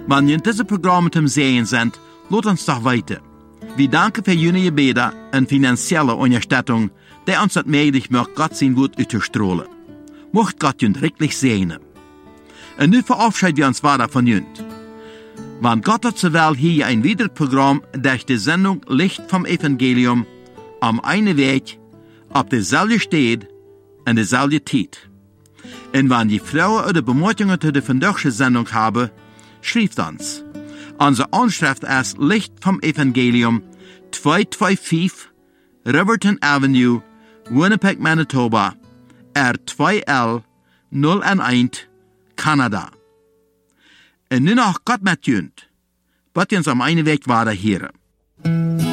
Wenn ihr diese Programme zum Sehen sind, lasst uns doch weiter. Wir danken für Ihre Gebete und finanzielle Unterstützung, die uns das möglich macht, Gott sein Wort auszustrahlen. Mocht Gott uns wirklich segnen. Und nun verabschieden wir uns weiter von Ihnen. Wann Gott hat zur Welt hier ein weiteres Programm durch die Sendung Licht vom Evangelium am einen Weg, auf derselben Stelle und derselben Zeit. Und wenn die Frauen oder Bemerkungen zu der vandaagse Sendung haben, schreibt uns. Unsere Anschrift ist Licht vom Evangelium, 225 Riverton Avenue, Winnipeg, Manitoba, R2L 011, Kanada. Und nun noch Gott mit uns. Wird uns am einen Weg weiter hören.